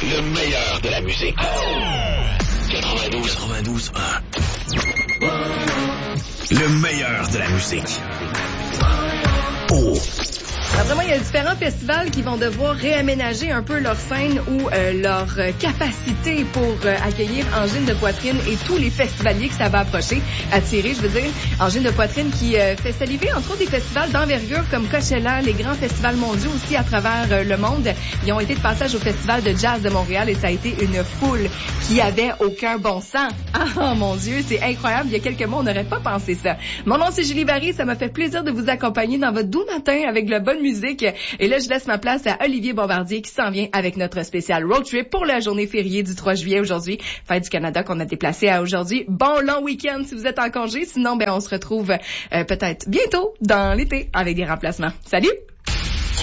Le meilleur de la musique. 92.1. Le meilleur de la musique. Oh. Vraiment, il y a différents festivals qui vont devoir réaménager un peu leur scène ou leur capacité pour accueillir Angine de Poitrine et tous les festivaliers que ça va attirer, je veux dire. Angine de Poitrine qui fait saliver, entre autres, des festivals d'envergure comme Coachella, les grands festivals mondiaux aussi à travers le monde. Ils ont été de passage au Festival de Jazz de Montréal et ça a été une foule qui avait aucun bon sens. Ah, mon Dieu, c'est incroyable. Il y a quelques mois, on n'aurait pas pensé ça. Mon nom, c'est Julie Barry. Ça m'a fait plaisir de vous accompagner dans votre doux matin avec de la bonne musique. Et là, je laisse ma place à Olivier Bombardier qui s'en vient avec notre spécial road trip pour la journée fériée du 3 juillet aujourd'hui. Fête du Canada qu'on a déplacé à aujourd'hui. Bon long week-end si vous êtes en congé. Sinon, on se retrouve peut-être bientôt dans l'été avec des remplacements. Salut!